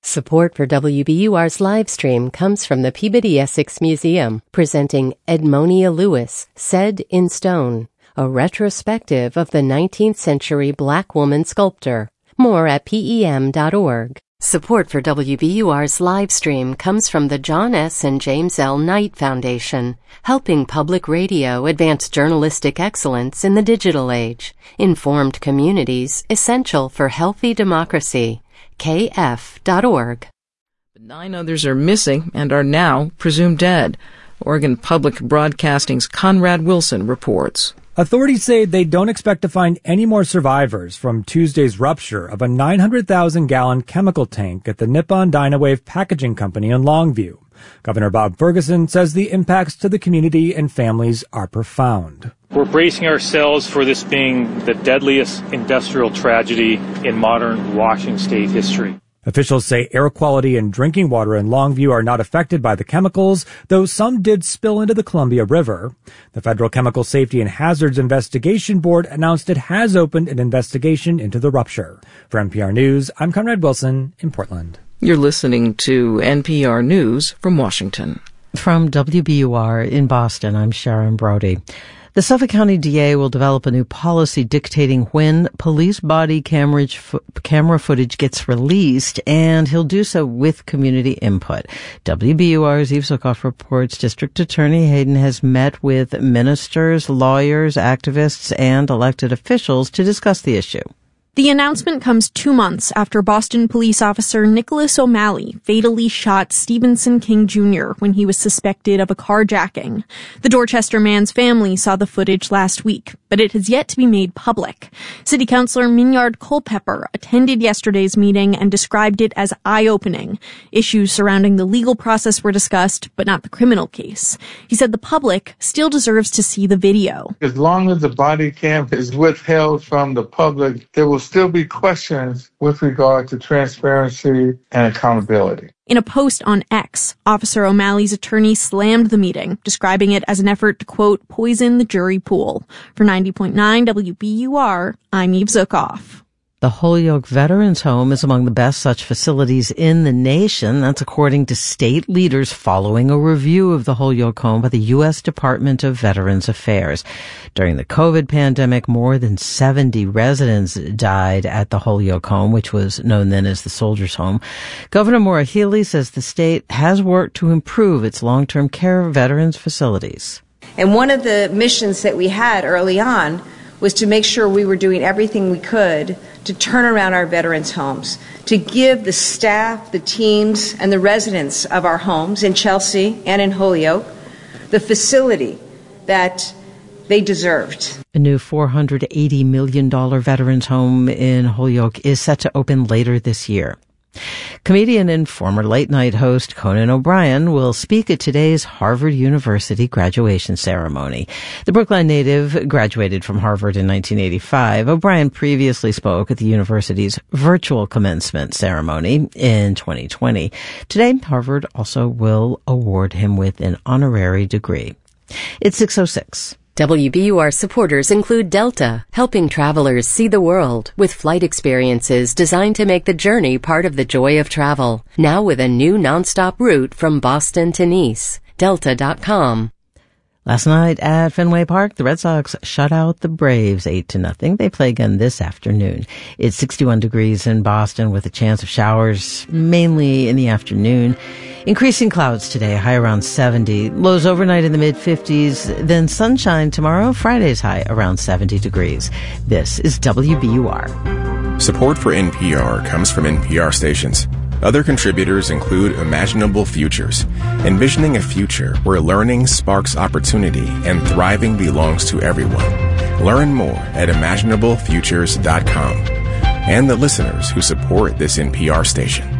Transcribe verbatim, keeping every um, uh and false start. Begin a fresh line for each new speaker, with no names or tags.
Support for W B U R's live stream comes from the Peabody Essex Museum, presenting Edmonia Lewis, Said in Stone, a retrospective of the nineteenth century black woman sculptor. More at P E M dot org. Support for W B U R's live stream comes from the John S. and James L. Knight Foundation, helping public radio advance journalistic excellence in the digital age. Informed communities essential for healthy democracy. K F dot org.
Nine others are missing and are now presumed dead. Oregon Public Broadcasting's Conrad Wilson reports.
Authorities say they don't expect to find any more survivors from Tuesday's rupture of a nine hundred thousand gallon chemical tank at the Nippon Dynawave Packaging Company in Longview. Governor Bob Ferguson says the impacts to the community and families are profound.
We're bracing ourselves for this being the deadliest industrial tragedy in modern Washington state history.
Officials say air quality and drinking water in Longview are not affected by the chemicals, though some did spill into the Columbia River. The Federal Chemical Safety and Hazards Investigation Board announced it has opened an investigation into the rupture. For N P R News, I'm Conrad Wilson in Portland.
You're listening to N P R News from Washington.
From W B U R in Boston, I'm Sharon Brody. The Suffolk County D A will develop a new policy dictating when police body camera, camera footage gets released, and he'll do so with community input. W B U R's Eve Zukoff reports District Attorney Hayden has met with ministers, lawyers, activists, and elected officials to discuss the issue.
The announcement comes two months after Boston police officer Nicholas O'Malley fatally shot Stevenson King Junior when he was suspected of a carjacking. The Dorchester man's family saw the footage last week, but it has yet to be made public. City Councilor Minyard Culpepper attended yesterday's meeting and described it as eye-opening. Issues surrounding the legal process were discussed, but not the criminal case. He said the public still deserves to see the video.
As long as the body cam is withheld from the public, there will still be questions with regard to transparency and accountability.
In a post on X, Officer O'Malley's attorney slammed the meeting, describing it as an effort to, quote, poison the jury pool. For ninety point nine W B U R, I'm Eve Zukoff.
The Holyoke Veterans Home is among the best such facilities in the nation. That's according to state leaders following a review of the Holyoke home by the U S Department of Veterans Affairs. During the COVID pandemic, more than seventy residents died at the Holyoke home, which was known then as the Soldiers' Home. Governor Maura Healey says the state has worked to improve its long-term care of veterans facilities.
And one of the missions that we had early on was to make sure we were doing everything we could to turn around our veterans' homes, to give the staff, the teams, and the residents of our homes in Chelsea and in Holyoke the facility that they deserved.
A new four hundred eighty million dollars veterans home in Holyoke is set to open later this year. Comedian and former late-night host Conan O'Brien will speak at today's Harvard University graduation ceremony. The Brookline native graduated from Harvard in nineteen eighty-five. O'Brien previously spoke at the university's virtual commencement ceremony in twenty twenty. Today, Harvard also will award him with an honorary degree. It's six oh six.
W B U R supporters include Delta, helping travelers see the world with flight experiences designed to make the journey part of the joy of travel. Now with a new nonstop route from Boston to Nice. Delta dot com.
Last night at Fenway Park, the Red Sox shut out the Braves eight to nothing. They play again this afternoon. It's sixty-one degrees in Boston with a chance of showers mainly in the afternoon. Increasing clouds today, high around seventy. Lows overnight in the mid-fifties. Then sunshine tomorrow, Friday's high around seventy degrees. This is W B U R.
Support for N P R comes from N P R stations. Other contributors include Imaginable Futures, envisioning a future where learning sparks opportunity and thriving belongs to everyone. Learn more at imaginable futures dot com. And the listeners who support this N P R station.